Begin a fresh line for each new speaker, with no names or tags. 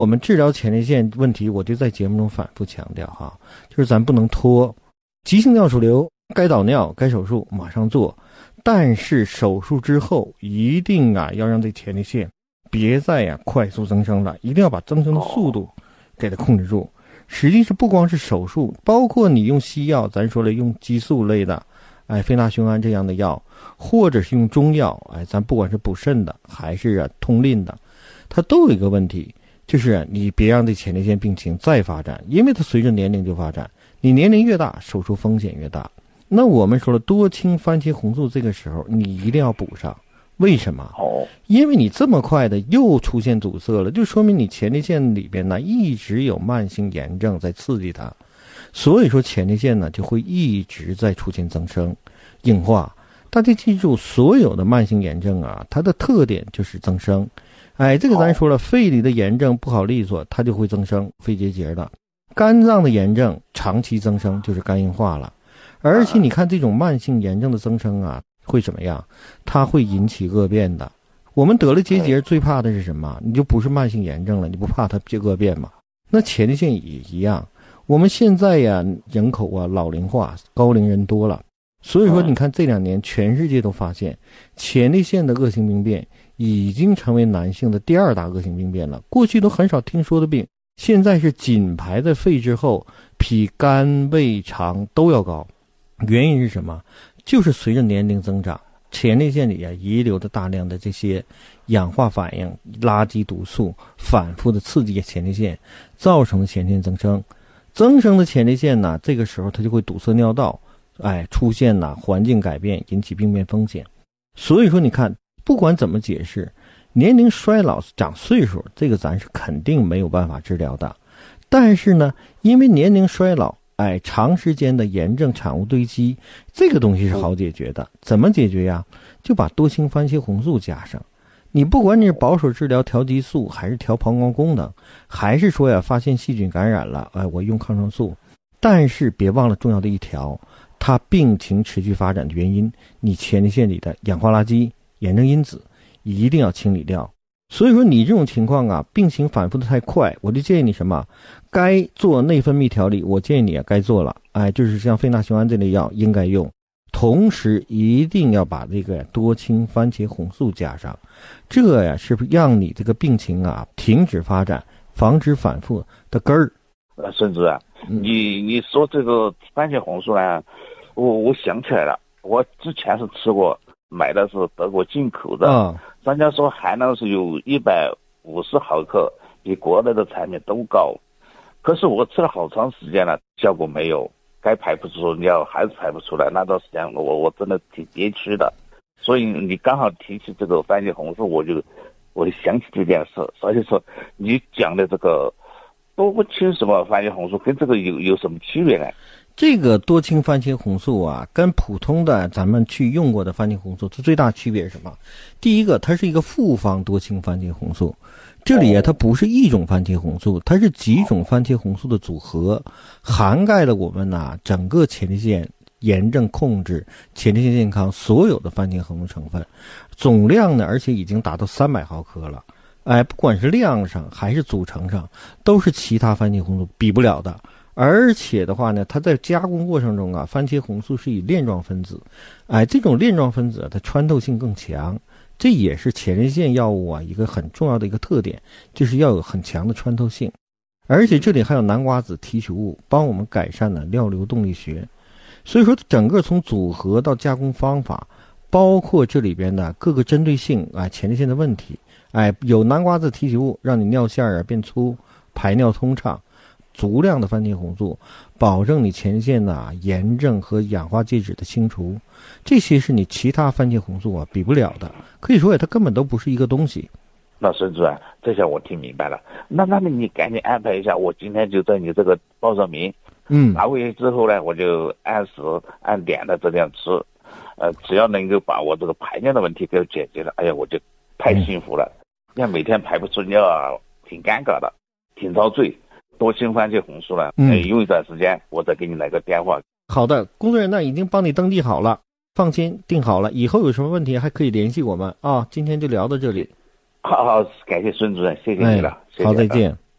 我们治疗前列腺问题，我就在节目中反复强调哈，就是咱不能拖，急性尿储留该导尿该手术马上做，但是手术之后一定要让这前列腺别再快速增生了，一定要把增生的速度给它控制住。实际是不光是手术，包括你用西药，咱说了用激素类的非那雄胺这样的药，或者是用中药咱不管是补肾的还是通淋的，它都有一个问题，就是你别让这前列腺病情再发展，因为它随着年龄就发展，你年龄越大手术风险越大。那我们说了多氢番茄红素这个时候你一定要补上，为什么？因为你这么快的又出现阻塞了，就说明你前列腺里边呢一直有慢性炎症在刺激它，所以说前列腺呢就会一直在出现增生硬化。大家记住，所有的慢性炎症它的特点就是增生。这个咱说了，肺里的炎症不好利索，它就会增生肺结节的。肝脏的炎症长期增生就是肝硬化了。而且你看这种慢性炎症的增生会怎么样？它会引起恶变的。我们得了结节最怕的是什么？你就不是慢性炎症了，你不怕它恶变吗？那前列腺也一样。我们现在人口老龄化，高龄人多了，所以说你看这2年全世界都发现前列腺的恶性病变已经成为男性的第2大恶性病变了。过去都很少听说的病，现在是紧排在肺之后，比肝胃肠都要高。原因是什么？就是随着年龄增长，前列腺里遗留的大量的这些氧化反应、垃圾毒素反复的刺激前列腺，造成的前列腺增生。增生的前列腺呢，这个时候它就会堵塞尿道，出现环境改变，引起病变风险。所以说你看，不管怎么解释，年龄衰老长岁数，这个咱是肯定没有办法治疗的。但是呢，因为年龄衰老长时间的炎症产物堆积，这个东西是好解决的。怎么解决呀？就把多氢番茄红素加上。你不管你是保守治疗调激素，还是调膀胱功能，还是说发现细菌感染了，我用抗生素。但是别忘了重要的一条，它病情持续发展的原因，你前列腺里的氧化垃圾、炎症因子一定要清理掉。所以说你这种情况病情反复的太快，我就建议你什么？该做内分泌调理，我建议你该做了，就是像非那雄胺这类药应该用，同时一定要把这个多氢番茄红素加上，这是让你这个病情停止发展，防止反复的根儿。
孙主任，你说这个番茄红素呢，我想起来了，我之前是吃过，买的是德国进口的，专家说含量是有150毫克，比国内的产品都高。可是我吃了好长时间了，效果没有，该排不出尿还是排不出来。那段时间我真的挺憋屈的。所以你刚好提起这个番茄红素，我就想起这件事。所以说你讲的这个多氢什么番茄红素跟这个有什么区别呢？
这个多氢番茄红素跟普通的咱们去用过的番茄红素，它最大区别是什么？第一个，它是一个复方多氢番茄红素。这里它不是一种番茄红素，它是几种番茄红素的组合，涵盖了我们整个前列腺炎症控制、前列腺健康所有的番茄红素成分，总量呢，而且已经达到300毫克了。不管是量上还是组成上，都是其他番茄红素比不了的。而且的话呢，它在加工过程中番茄红素是以链状分子，这种链状分子它穿透性更强。这也是前列腺药物一个很重要的一个特点，就是要有很强的穿透性。而且这里还有南瓜子提取物，帮我们改善了尿流动力学。所以说整个从组合到加工方法，包括这里边的各个针对性前列腺的问题，有南瓜子提取物让你尿线变粗，排尿通畅，足量的番茄红素保证你前列腺炎症和氧化介质的清除，这些是你其他番茄红素比不了的，可以说它根本都不是一个东西。
那孙主任，这下我听明白了。那你赶紧安排一下，我今天就在你这个报上名，拿回去之后呢，我就按时按点的这样吃，只要能够把我这个排尿的问题给解决了，哎呀，我就太幸福了。你看每天排不出尿挺尴尬的，挺遭罪。多氢番茄红素了，用一段时间我再给你来个电话。
好的，工作人员已经帮你登记好了，放心，定好了，以后有什么问题还可以联系我们今天就聊到这里。
好，感谢孙主任，谢谢你了。
好，再见。